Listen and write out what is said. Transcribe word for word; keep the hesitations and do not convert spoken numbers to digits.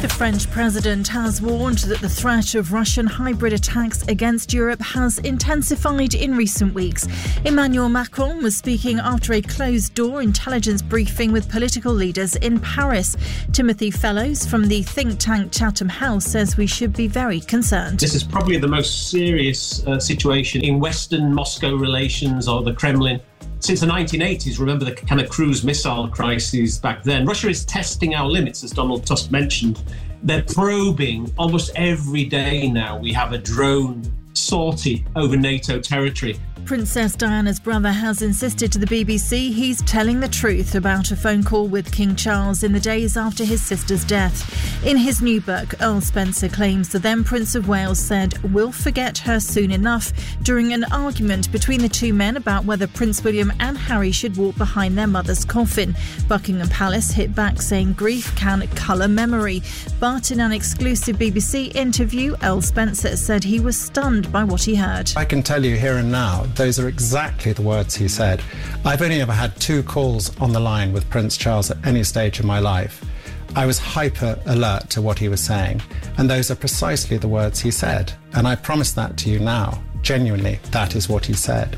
The French president has warned that the threat of Russian hybrid attacks against Europe has intensified in recent weeks. Emmanuel Macron was speaking after a closed-door intelligence briefing with political leaders in Paris. Timothy Fellows from the think tank Chatham House says we should be very concerned. This is probably the most serious uh, situation in Western-Moscow relations or the Kremlin since the nineteen eighties. Remember the kind of cruise missile crises back then. Russia is testing our limits, as Donald Tusk mentioned. They're probing almost every day now. We have a drone sortie over NATO territory. Princess Diana's brother has insisted to the B B C he's telling the truth about a phone call with King Charles in the days after his sister's death. In his new book, Earl Spencer claims the then Prince of Wales said, "We'll forget her soon enough," during an argument between the two men about whether Prince William and Harry should walk behind their mother's coffin. Buckingham Palace hit back saying grief can colour memory. But in an exclusive B B C interview, Earl Spencer said he was stunned by what he heard. I can tell you here and now, those are exactly the words he said. I've only ever had two calls on the line with Prince Charles at any stage of my life. I was hyper alert to what he was saying, and those are precisely the words he said. And I promise that to you now. Genuinely, that is what he said.